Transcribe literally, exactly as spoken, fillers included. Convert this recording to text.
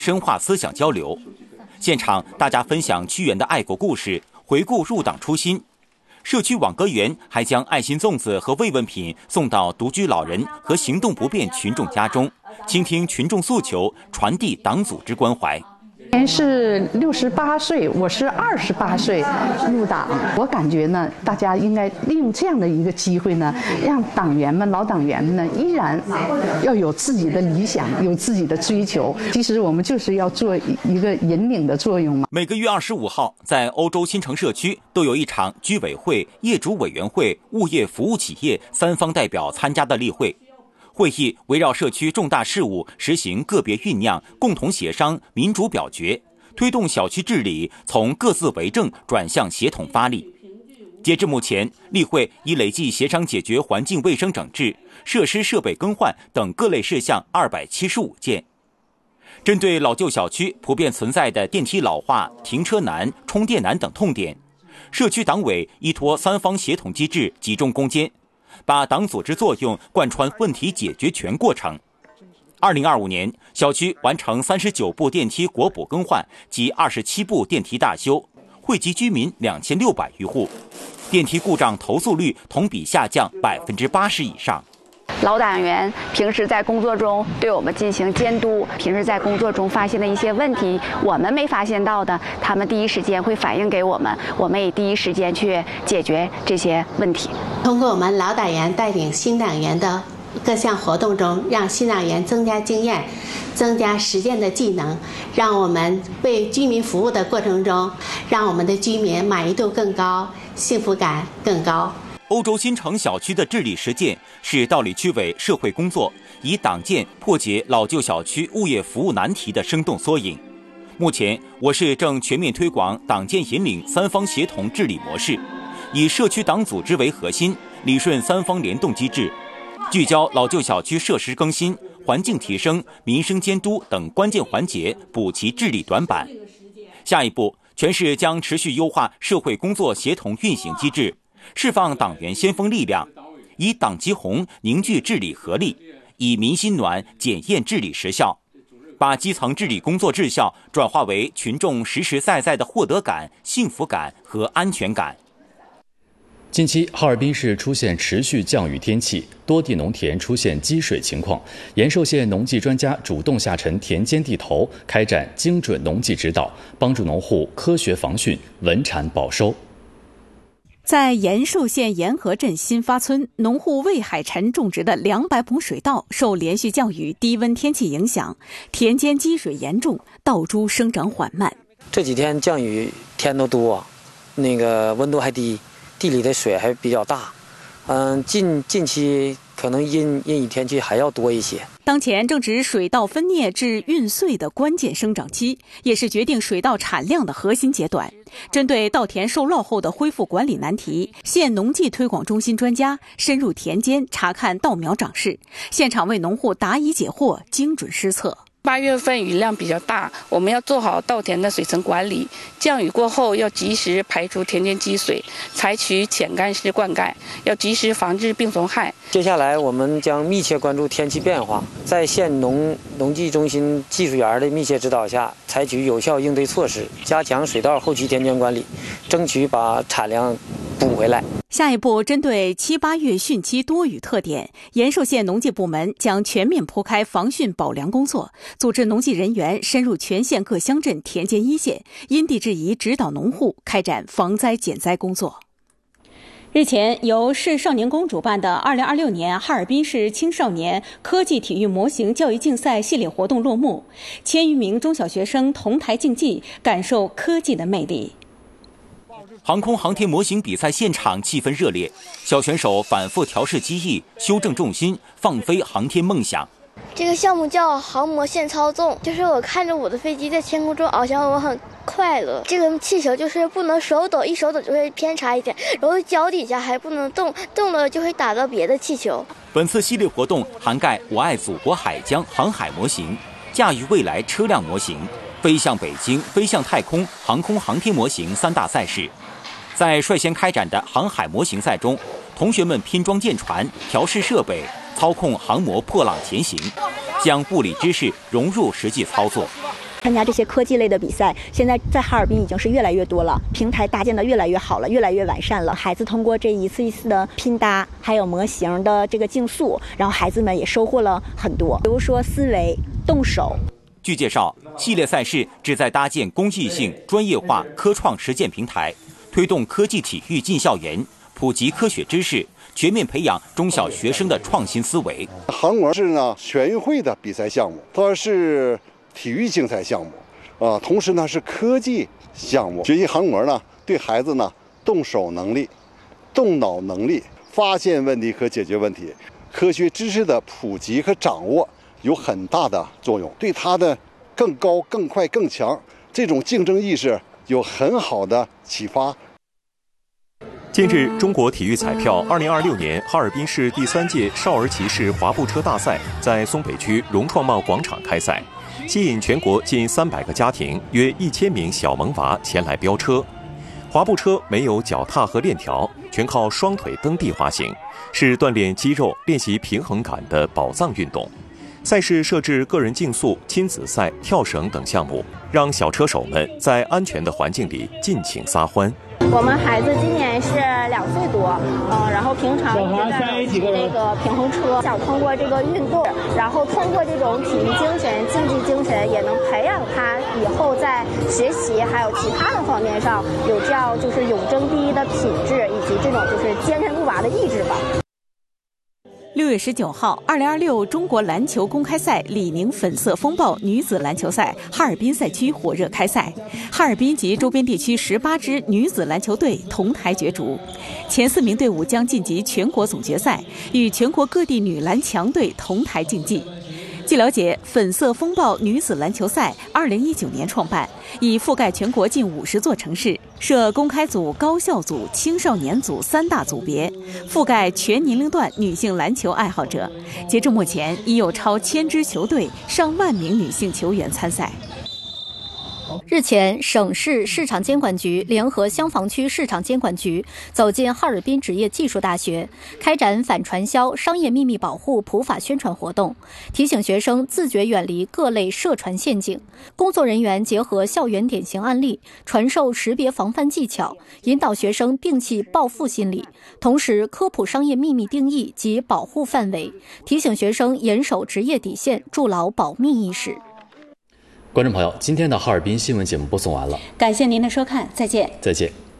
深化思想交流。现场大家分享屈原的爱国故事，回顾入党初心。社区网歌员还将爱心粽子和慰问品送到独居老人和行动不便群众家中，倾听群众诉求，传递党组织关怀。 今年是六十八岁，我是二十八岁入党。我感觉呢，大家应该利用这样的一个机会呢，让党员们、老党员们呢，依然要有自己的理想，有自己的追求。其实我们就是要做一个引领的作用嘛。 每个月二十五号，在欧洲新城社区都有一场居委会、业主委员会、物业服务企业三方代表参加的例会。会议围绕社区重大事务实行个别酝酿、共同协商、民主表决，推动小区治理从各自为政转向协同发力。截至目前，例会已累计协商解决环境卫生整治、设施设备更换等各类事项二百七十五件。针对老旧小区普遍存在的电梯老化、停车难、充电难等痛点，社区党委依托三方协同机制，集中攻坚，把党组织作用贯穿问题解决全过程。二零二五年，小区完成三十九部电梯国补更换及二十七部电梯大修，惠及居民两千六百余户，电梯故障投诉率同比下降百分之八十以上。 老党员平时在工作中对我们进行监督，平时在工作中发现的一些问题，我们没发现到的，他们第一时间会反映给我们，我们也第一时间去解决这些问题。 通过我们老党员带领新党员的各项活动中，让新党员增加经验，增加实践的技能，让我们为居民服务的过程中，让我们的居民满意度更高，幸福感更高。 欧洲新城小区的治理实践是道里区委社会工作以党建破解老旧小区物业服务难题的生动缩影。目前，我市正全面推广党建引领三方协同治理模式，以社区党组织为核心，理顺三方联动机制，聚焦老旧小区设施更新、环境提升、民生监督等关键环节，补齐治理短板。下一步，全市将持续优化社会工作协同运行机制，释放党员先锋力量，以党旗红凝聚治理合力，以民心暖检验治理实效，把基层治理工作质效转化为群众实实在在的获得感、幸福感和安全感。 近期，哈尔滨市出现持续降雨天气，多地农田出现积水情况。延寿县农技专家主动下沉田间地头，开展精准农技指导，帮助农户科学防汛、稳产保收。 在延寿县沿河镇新发村，农户魏海晨种植的两百亩水稻受连续降雨、低温天气影响，田间积水严重，稻株生长缓慢。 这几天降雨天都多，那个温度还低，地里的水还比较大。嗯，近近期可能阴阴雨天气还要多一些。 当前正值水稻分蘖至孕穗的关键生长期，也是决定水稻产量的核心阶段。针对稻田受涝后的恢复管理难题，县农技推广中心专家深入田间查看稻苗长势，现场为农户答疑解惑，精准施策。 八月份雨量比较大，我们要做好稻田的水层管理。降雨过后要及时排除田间积水，采取浅干式灌溉，要及时防治病虫害。 接下来我们将密切关注天气变化，在县农农技中心技术员的密切指导下，采取有效应对措施，加强水稻后期田间管理，争取把产量补回来。 下一步，针对七八月汛期多雨特点，延寿县农技部门将全面铺开防汛保粮工作，组织农技人员深入全县各乡镇田间一线，因地制宜指导农户开展防灾减灾工作。日前，由市少年宫主办的二零二六年哈尔滨市青少年科技体育模型教育竞赛系列活动落幕，千余名中小学生同台竞技，感受科技的魅力。航空航天模型比赛现场气氛热烈，小选手反复调试机翼，修正重心，放飞航天梦想。 这个项目叫航模线操纵，就是我看着我的飞机在天空中翱翔，我很快乐。这个气球就是不能手抖，一手抖就会偏差一点，然后脚底下还不能动，动了就会打到别的气球。 本次系列活动涵盖我爱祖国海疆航海模型、驾驭未来车辆模型、飞向北京、飞向太空航空航天模型三大赛事。在率先开展的航海模型赛中，同学们拼装舰船、调试设备、操控航模破浪前行，将物理知识融入实际操作。 参加这些科技类的比赛，现在在哈尔滨已经是越来越多了，平台搭建的越来越好了，越来越完善了。孩子通过这一次一次的拼搭，还有模型的这个竞速，然后孩子们也收获了很多，比如说思维、动手。 据介绍，系列赛事旨在搭建公益性、专业化科创实践平台，推动科技体育进校园，普及科学知识，全面培养中小学生的创新思维。 航模是呢全运会的比赛项目，它是体育竞赛项目，啊、呃，同时呢是科技项目。学习航模呢，对孩子呢动手能力、动脑能力、发现问题和解决问题、科学知识的普及和掌握有很大的作用，对他的更高、更快、更强这种竞争意识有很好的启发。 近日，中国体育彩票二零二六年哈尔滨市第三届少儿骑士滑步车大赛在松北区融创贸广场开赛，吸引全国近三百个家庭、约一千名小萌娃前来飙车。滑步车没有脚踏和链条，全靠双腿蹬地滑行，是锻炼肌肉、练习平衡感的宝藏运动。赛事设置个人竞速、亲子赛、跳绳等项目，让小车手们在安全的环境里尽情撒欢。 我们孩子今年是两岁多，嗯，然后平常一直在骑这个平衡车，想通过这个运动，然后通过这种体育精神、竞技精神，也能培养他以后在学习还有其他的方面上有这样就是永争第一的品质，以及这种就是坚韧不拔的意志吧。 六月十九号，二零二六中国篮球公开赛李宁粉色风暴女子篮球赛哈尔滨赛区火热开赛，哈尔滨及周边地区十八支女子篮球队同台角逐，前四名队伍将晋级全国总决赛，与全国各地女篮强队同台竞技。据了解，粉色风暴女子篮球赛二零一九年创办，已覆盖全国近五十座城市，设公开组、高校组、青少年组三大组别，覆盖全年龄段女性篮球爱好者。截至目前，已有超千支球队、上万名女性球员参赛。 日前，省市市场监管局联合香坊区市场监管局走进哈尔滨职业技术大学，开展反传销、商业秘密保护普法宣传活动，提醒学生自觉远离各类涉传陷阱。工作人员结合校园典型案例，传授识别防范技巧，引导学生摒弃报复心理，同时科普商业秘密定义及保护范围，提醒学生严守职业底线，筑牢保密意识。 观众朋友，今天的哈尔滨新闻节目播送完了， 感谢您的收看，再见。 再见。